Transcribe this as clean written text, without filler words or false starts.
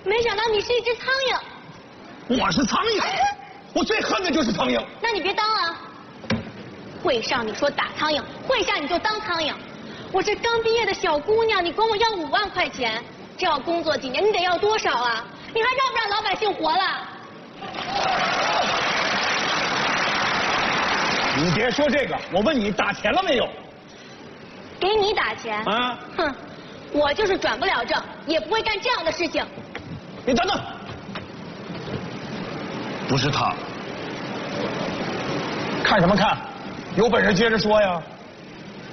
没想到你是一只苍蝇。 我是苍蝇，我最恨的就是苍蝇。 那你别当啊！会上你说打苍蝇，会下你就当苍蝇。我这刚毕业的小姑娘，你管我要5万块钱，这要工作几年，你得要多少啊？你还让不让老百姓活了？ 你别说这个，我问你打钱了没有？ 给你打钱啊？ 哼，我就是转不了正，也不会干这样的事情。 你等等，不是他，看什么看？有本事接着说呀！